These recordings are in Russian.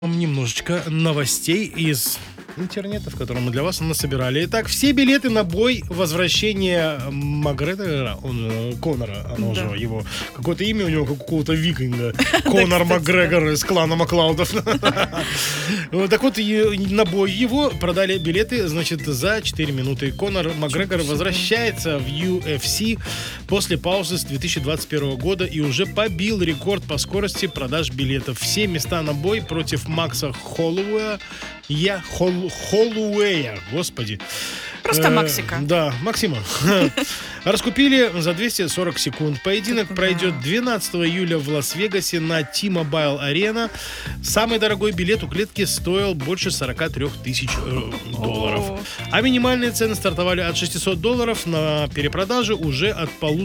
Немножечко новостей из интернета, в котором мы для вас насобирали. Итак, все билеты на бой возвращения Макгрегора, Конора, оно же его, какое-то имя у него, как у какого-то викинга. Конор Макгрегор из клана Маклаудов. Так вот, на бой его продали билеты, значит, за 4 минуты. Конор Макгрегор возвращается в UFC после паузы с 2021 года и уже побил рекорд по скорости продаж билетов. Все места на бой против Макса Холлоуэя, господи. Просто Максика. Да, Максима. Раскупили за 240 секунд. Поединок пройдет 12 июля в Лас-Вегасе на T-Mobile Arena. Самый дорогой билет у клетки стоил больше 43 тысяч долларов. А минимальные цены стартовали от $600, на перепродаже уже от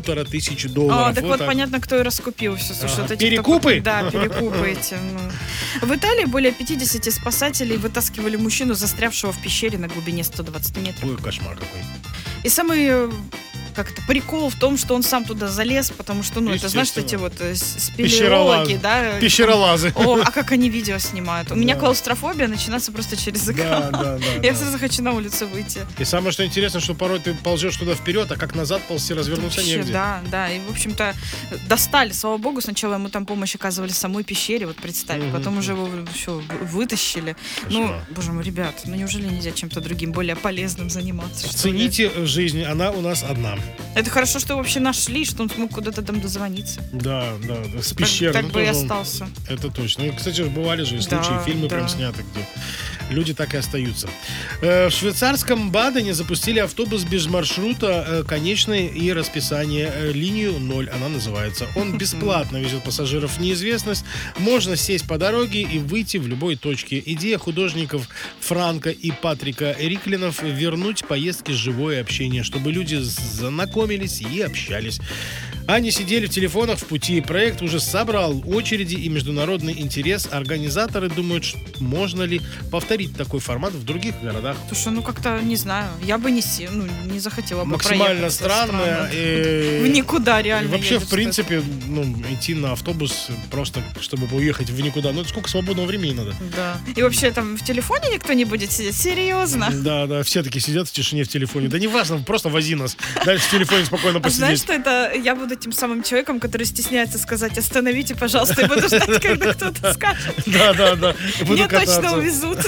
$1500. Так вот понятно, кто и раскупил все. Слушай, перекупы? Да, перекупы эти. В Италии более 50 спасателей вытаскивали мужчину, застрявшего в пещере на глубине 120 метров. Ой, кошмар какой. И самый прикол в том, что он сам туда залез, потому что, это, знаешь, эти вот спелеологи, да? Пещеролазы. А как они видео снимают? У меня клаустрофобия начинается просто через экран. Да. Я сразу хочу на улицу выйти. И самое, что интересно, что порой ты ползешь туда вперед, а как назад ползти, развернуться негде. Да. И, в общем-то, достали, слава богу. Сначала ему там помощь оказывали в самой пещере, вот представь. Потом уже его все вытащили. Боже мой, ребят, неужели нельзя чем-то другим, более полезным заниматься? Цените жизнь, она у нас одна. Это хорошо, что вообще нашли, что он смог куда-то там дозвониться. Да, с пещеры. Так бы и остался. Это точно. И, кстати, бывали же случаи, фильмы прям сняты, где люди так и остаются. В швейцарском Бадене запустили автобус без маршрута, конечной и расписания, линию 0, она называется. Он бесплатно везет пассажиров в неизвестность. Можно сесть по дороге и выйти в любой точке. Идея художников Франка и Патрика Риклинов — вернуть поездки живое общение, чтобы люди знакомились и общались. Они сидели в телефонах в пути. Проект уже собрал очереди и международный интерес. Организаторы думают, можно ли повторить такой формат в других городах. Слушай, как-то, не знаю, я бы не захотела бы максимально странно. В никуда реально. Вообще, в принципе, идти на автобус просто, чтобы уехать в никуда. Сколько свободного времени надо? Да. И вообще там в телефоне никто не будет сидеть? Серьезно? Да, все таки сидят в тишине в телефоне. Да неважно, просто вози нас. Дальше в телефоне спокойно посидеть. Знаешь, что это? Я буду тем самым человеком, который стесняется сказать: остановите, пожалуйста, и буду ждать, когда кто-то скажет. Да. Меня точно увезут.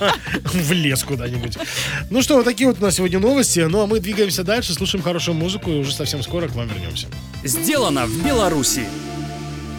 В лес куда-нибудь. Ну что, вот такие вот у нас сегодня новости. Ну а мы двигаемся дальше, слушаем хорошую музыку и уже совсем скоро к вам вернемся. Сделано в Беларуси.